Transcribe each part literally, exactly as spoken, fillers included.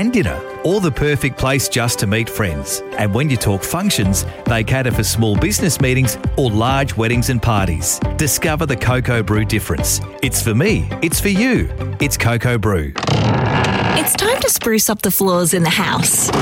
and dinner, or the perfect place just to meet friends. And when you talk functions, they cater for small business meetings or large weddings and parties. Discover the Cocoa Brew difference. It's for me. It's for you. It's Cocoa Brew. It's time to spruce up the floors in the house.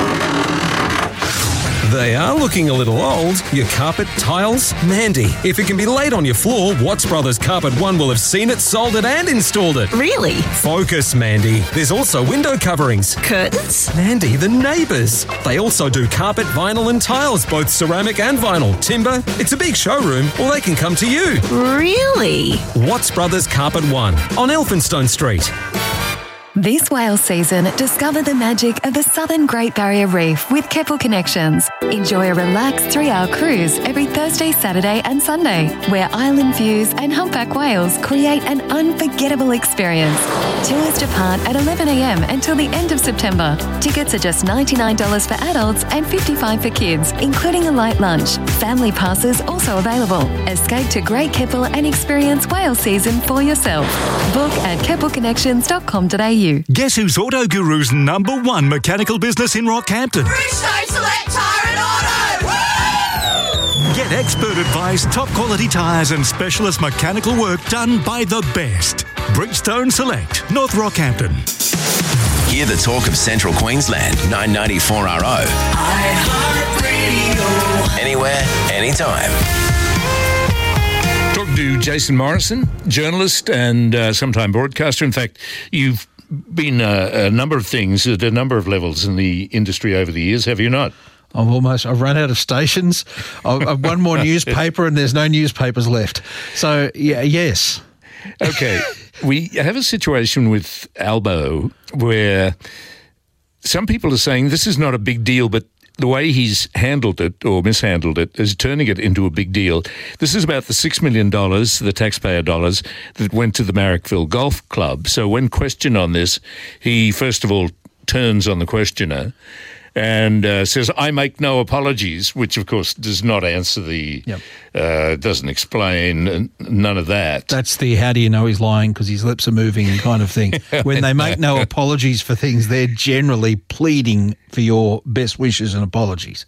They are looking a little old. Your carpet, tiles? Mandy, if it can be laid on your floor, Watts Brothers Carpet One will have seen it, sold it and installed it. Really? Focus, Mandy. There's also window coverings. Curtains? Mandy, the neighbours. They also do carpet, vinyl and tiles, both ceramic and vinyl. Timber. It's a big showroom, or they can come to you. Really? Watts Brothers Carpet One on Elphinstone Street. This whale season, discover the magic of the Southern Great Barrier Reef with Keppel Connections. Enjoy a relaxed three-hour cruise every Thursday, Saturday and Sunday, where island views and humpback whales create an unforgettable experience. Tours depart at eleven a m until the end of September. Tickets are just ninety-nine dollars for adults and fifty-five dollars for kids, including a light lunch. Family passes also available. Escape to Great Keppel and experience whale season for yourself. Book at keppel connections dot com dot a u. Guess who's Auto Guru's number one mechanical business in Rockhampton? Bridgestone Select Tyre and Auto! Woo! Get expert advice, top quality tyres and specialist mechanical work done by the best. Bridgestone Select, North Rockhampton. Hear the talk of Central Queensland, nine ninety-four R O. iHeartRadio. Anywhere, anytime. Talking to Jason Morrison, journalist and uh, sometime broadcaster. In fact, you've been a, a number of things at a number of levels in the industry over the years, have you not? I'm almost, I've run out of stations. I've, I've one more newspaper and there's no newspapers left. So, yeah, yes. Okay. We have a situation with Albo where some people are saying this is not a big deal, but the way he's handled it or mishandled it is turning it into a big deal. This is about the six million dollars, the taxpayer dollars, that went to the Marrickville Golf Club. So when questioned on this, he first of all turns on the questioner and uh, says, I make no apologies, which of course does not answer the, yep. uh, doesn't explain, none of that. That's the how do you know he's lying because his lips are moving kind of thing. When they make no apologies for things, they're generally pleading for your best wishes and apologies.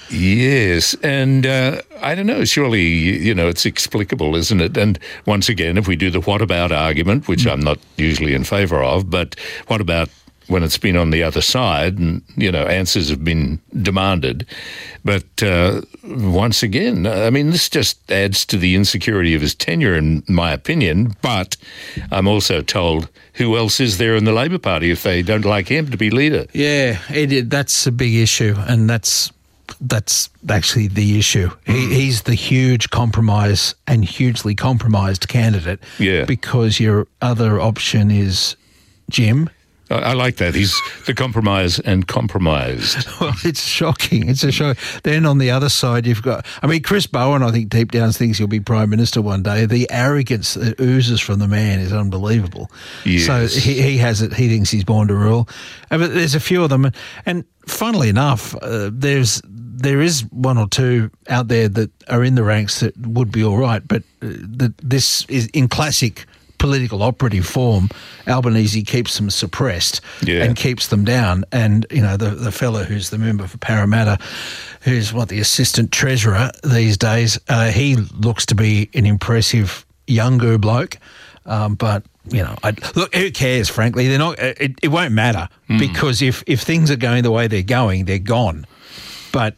Yes, and uh, I don't know, surely, you know, it's explicable, isn't it? And once again, if we do the what about argument, which mm. I'm not usually in favour of, but what about when it's been on the other side and, you know, answers have been demanded. But uh, once again, I mean, this just adds to the insecurity of his tenure, in my opinion. But I'm also told who else is there in the Labor Party if they don't like him to be leader? Yeah, it, that's a big issue, and that's that's actually the issue. He, he's the huge compromise and hugely compromised candidate. Yeah. Because your other option is Jim. I like that. He's the compromise and compromised. Well, it's shocking. It's a shock. Then on the other side, you've got, I mean, Chris Bowen, I think deep down thinks he'll be Prime Minister one day. The arrogance that oozes from the man is unbelievable. Yes. So he, he has it. He thinks he's born to rule. Uh, But there's a few of them. And funnily enough, uh, there's there is one or two out there that are in the ranks that would be all right. But uh, that this is in classic political operative form. Albanese keeps them suppressed yeah. and keeps them down. And, you know, the, the fellow who's the member for Parramatta, who's, what, the assistant treasurer these days, uh, he looks to be an impressive younger bloke. Um, but, you know, I, look, who cares, frankly? They're not. It, it won't matter mm. because if, if things are going the way they're going, they're gone. But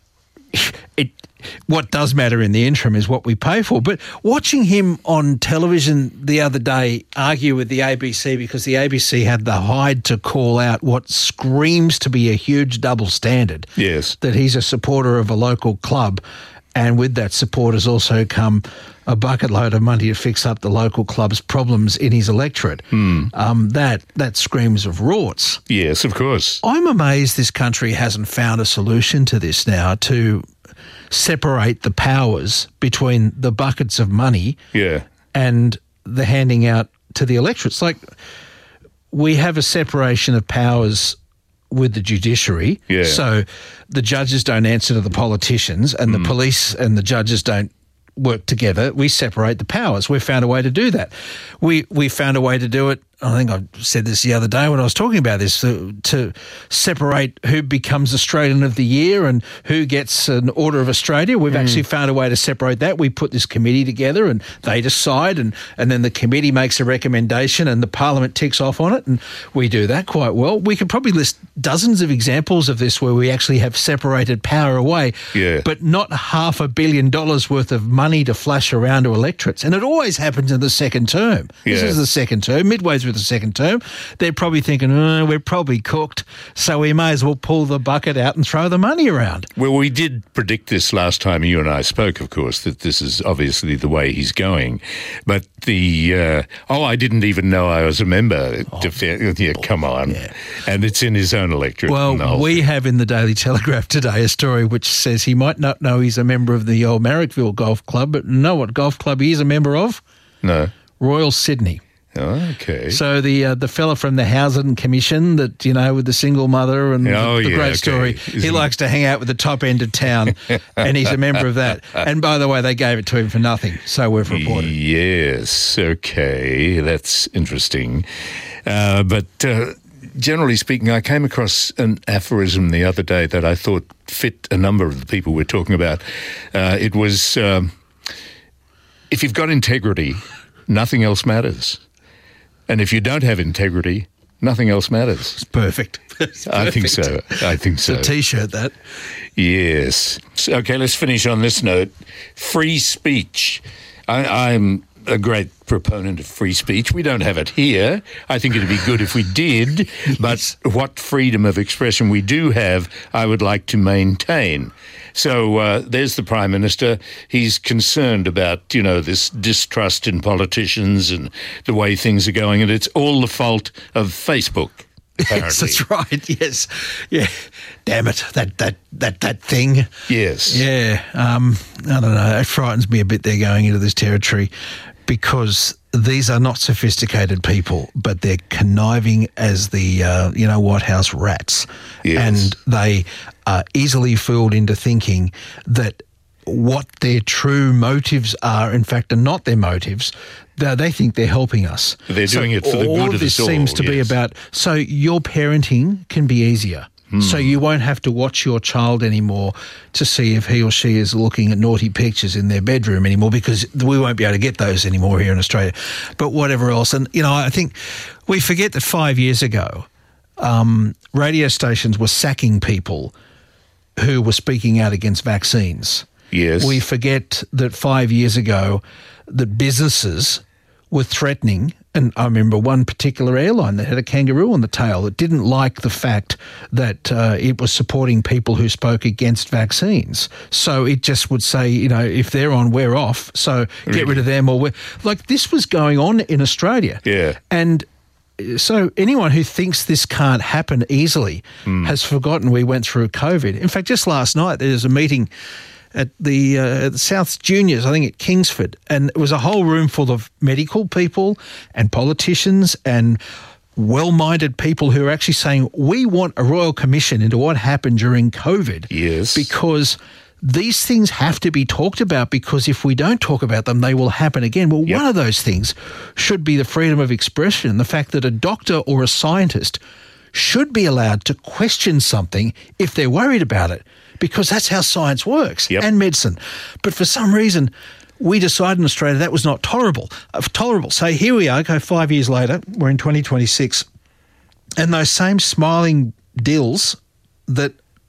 it what does matter in the interim is what we pay for. But watching him on television the other day argue with the A B C because the A B C had the hide to call out what screams to be a huge double standard. Yes. That he's a supporter of a local club, and with that support has also come a bucket load of money to fix up the local club's problems in his electorate. Mm. Um, that that screams of rorts. Yes, of course. I'm amazed this country hasn't found a solution to this now, to separate the powers between the buckets of money yeah. and the handing out to the electorate. It's like we have a separation of powers with the judiciary. Yeah. So the judges don't answer to the politicians and mm. the police and the judges don't work together. We separate the powers. We've found a way to do that. We we found a way to do it I think I said this the other day when I was talking about this, to, to separate who becomes Australian of the Year and who gets an Order of Australia. We've mm. actually found a way to separate that. We put this committee together and they decide, and, and then the committee makes a recommendation and the Parliament ticks off on it, and we do that quite well. We could probably list dozens of examples of this where we actually have separated power away, yeah. but not half a billion dollars worth of money to flash around to electorates. And it always happens in the second term. This Yeah. is the second term, midway through the second term. They're probably thinking, oh, we're probably cooked, so we may as well pull the bucket out and throw the money around. Well, we did predict this last time you and I spoke, of course, that this is obviously the way he's going. But the, uh, oh, I didn't even know I was a member. Oh, Defe- yeah, come on. Yeah. And it's in his own electorate. Well, we have in the Daily Telegraph today a story which says he might not know he's a member of the old Marrickville Golf Club, but know what golf club he is a member of? No. Royal Sydney. Oh, okay. So the uh, the fella from the Housing Commission that, you know, with the single mother and oh, the, the yeah, great okay. story, Isn't he likes to hang out with the top end of town and he's a member of that. And by the way, they gave it to him for nothing, so we've reported. Yes, okay, that's interesting. Uh, but uh, generally speaking, I came across an aphorism the other day that I thought fit a number of the people we're talking about. Uh, it was, um, if you've got integrity, nothing else matters. And if you don't have integrity, nothing else matters. It's perfect. It's I think perfect. so. I think so. It's a T-shirt, that. Yes. So, okay, let's finish on this note. Free speech. I, I'm a great proponent of free speech. We don't have it here. I think it'd be good if we did. But what freedom of expression we do have, I would like to maintain. So uh, there's the Prime Minister. He's concerned about, you know, this distrust in politicians and the way things are going, and it's all the fault of Facebook. Apparently. Yes, that's right. Yes, yeah. Damn it, that that that that thing. Yes. Yeah. Um, I don't know. It frightens me a bit. They're going into this territory because these are not sophisticated people, but they're conniving as the uh, you know White House rats, yes. and they are easily fooled into thinking that what their true motives are, in fact, are not their motives. They, they think they're helping us. They're doing so it for the good all of of this us all, seems to yes. be about, so your parenting can be easier. Hmm. So you won't have to watch your child anymore to see if he or she is looking at naughty pictures in their bedroom anymore, because we won't be able to get those anymore here in Australia. But whatever else. And, you know, I think we forget that five years ago, um, radio stations were sacking people who were speaking out against vaccines. Yes. We forget that five years ago that businesses were threatening, and I remember one particular airline that had a kangaroo on the tail that didn't like the fact that uh, it was supporting people who spoke against vaccines. So it just would say, you know, if they're on, we're off. So Really? get rid of them, or we're... Like, this was going on in Australia. Yeah. And so anyone who thinks this can't happen easily Mm. has forgotten we went through COVID. In fact, just last night there was a meeting at the, uh, at the South Juniors, I think at Kingsford, and it was a whole room full of medical people and politicians and well-minded people who are actually saying, we want a royal commission into what happened during COVID. Yes. Because these things have to be talked about, because if we don't talk about them, they will happen again. Well, Yep. one of those things should be the freedom of expression, the fact that a doctor or a scientist should be allowed to question something if they're worried about it, because that's how science works, Yep. and medicine. But for some reason, we decided in Australia that was not tolerable. Uh, tolerable. So here we are, okay, five years later, we're in twenty twenty-six, and those same smiling dills that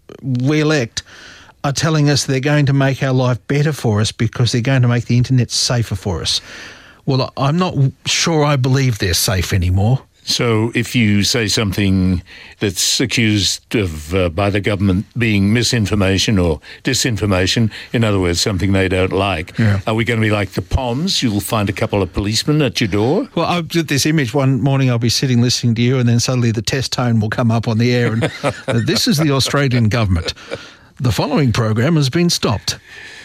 we elect are telling us they're going to make our life better for us because they're going to make the internet safer for us. Well, I'm not sure I believe they're safe anymore. So if you say something that's accused of uh, by the government being misinformation or disinformation, in other words, something they don't like, Yeah. are we going to be like the Poms? You'll find a couple of policemen at your door? Well, I've got this image. One morning I'll be sitting listening to you, and then suddenly the test tone will come up on the air, and uh, this is the Australian government. The following program has been stopped.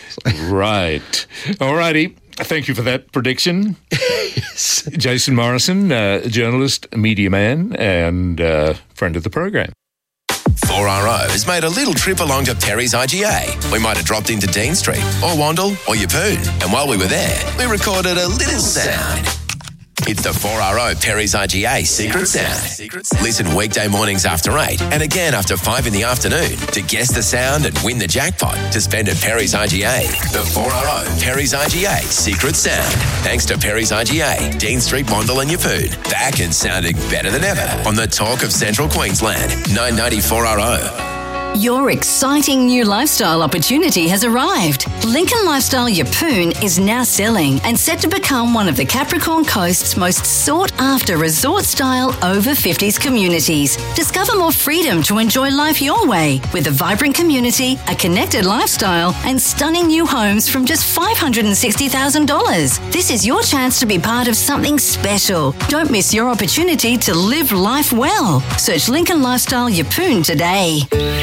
Right. All righty. Thank you for that prediction. Yes. Jason Morrison, uh, journalist, media man, and uh, friend of the program. four R O has made a little trip along to Perry's I G A. We might have dropped into Dean Street, or Wandle, or Yeppoon. And while we were there, we recorded a little sound. It's the four R O Perry's I G A Secret Sound. Listen weekday mornings after eight and again after five in the afternoon to guess the sound and win the jackpot to spend at Perry's I G A. The four R O Perry's I G A Secret Sound. Thanks to Perry's I G A, Dean Street, Bondal and Yeppoon. Back and sounding better than ever on the Talk of Central Queensland. nine ninety four R O. Your exciting new lifestyle opportunity has arrived. Lincoln Lifestyle Yeppoon is now selling and set to become one of the Capricorn Coast's most sought-after resort-style over fifties communities. Discover more freedom to enjoy life your way with a vibrant community, a connected lifestyle and stunning new homes from just five hundred sixty thousand dollars. This is your chance to be part of something special. Don't miss your opportunity to live life well. Search Lincoln Lifestyle Yeppoon today.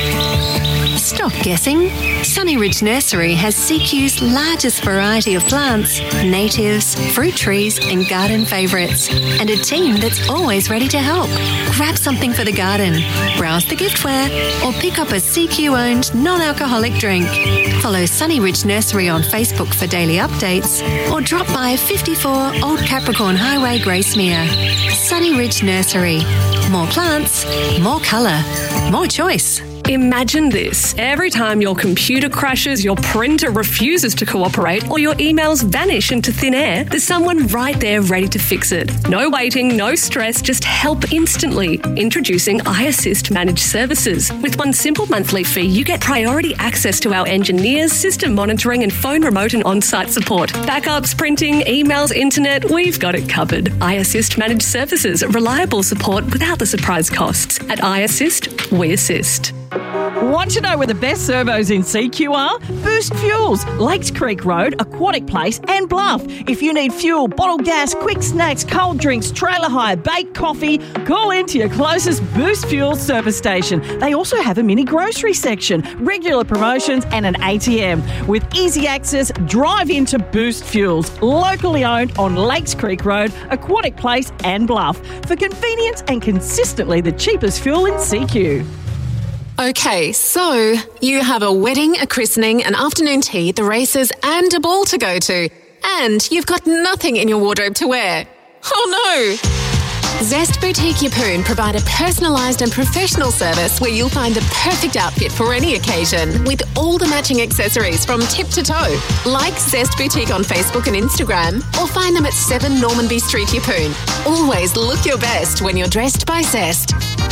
Stop guessing. Sunny Ridge Nursery has C Q's largest variety of plants, natives, fruit trees and garden favourites, and a team that's always ready to help. Grab something for the garden, browse the giftware or pick up a C Q-owned non-alcoholic drink. Follow Sunny Ridge Nursery on Facebook for daily updates or drop by fifty-four Old Capricorn Highway, Gracemere. Sunny Ridge Nursery. More plants, more colour, more choice. Imagine this. Every time your computer crashes, your printer refuses to cooperate, or your emails vanish into thin air, there's someone right there ready to fix it. No waiting, no stress, just help instantly. Introducing iAssist Managed Services. With one simple monthly fee, you get priority access to our engineers, system monitoring and phone remote and on-site support. Backups, printing, emails, internet, we've got it covered. iAssist Managed Services. Reliable support without the surprise costs. At iAssist, we assist. Want to know where the best servos in C Q are? Boost Fuels, Lakes Creek Road, Aquatic Place and Bluff. If you need fuel, bottled gas, quick snacks, cold drinks, trailer hire, baked coffee, call in to your closest Boost Fuels service station. They also have a mini grocery section, regular promotions and an A T M. With easy access, drive into Boost Fuels, locally owned on Lakes Creek Road, Aquatic Place and Bluff. For convenience and consistently the cheapest fuel in C Q. Okay, so you have a wedding, a christening, an afternoon tea, the races and a ball to go to. And you've got nothing in your wardrobe to wear. Oh no! Zest Boutique Yeppoon provide a personalised and professional service where you'll find the perfect outfit for any occasion with all the matching accessories from tip to toe. Like Zest Boutique on Facebook and Instagram or find them at seven Normanby Street, Yeppoon. Always look your best when you're dressed by Zest.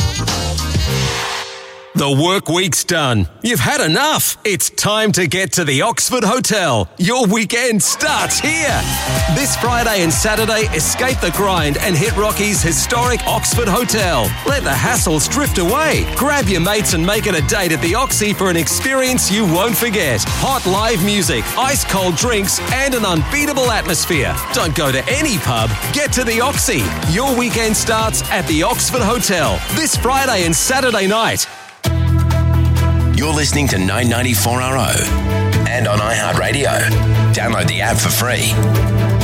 The work week's done. You've had enough. It's time to get to the Oxford Hotel. Your weekend starts here. This Friday and Saturday, escape the grind and hit Rocky's historic Oxford Hotel. Let the hassles drift away. Grab your mates and make it a date at the Oxy for an experience you won't forget. Hot live music, ice cold drinks and an unbeatable atmosphere. Don't go to any pub. Get to the Oxy. Your weekend starts at the Oxford Hotel this Friday and Saturday night. You're listening to nine ninety-four R O and on iHeartRadio. Download the app for free.